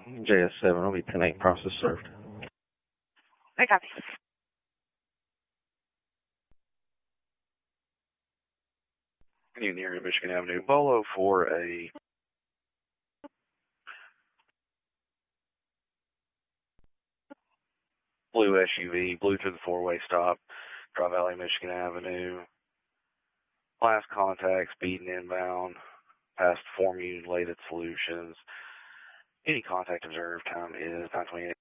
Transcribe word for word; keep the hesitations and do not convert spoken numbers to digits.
J S seven will be ten eight process served. I copy. Union area, Michigan Avenue, Bolo for a blue S U V, blue through the four-way stop, Dry Valley, Michigan Avenue. Last contact, speeding inbound, past Form United Solutions. Any contact observed, time is nine twenty-eight.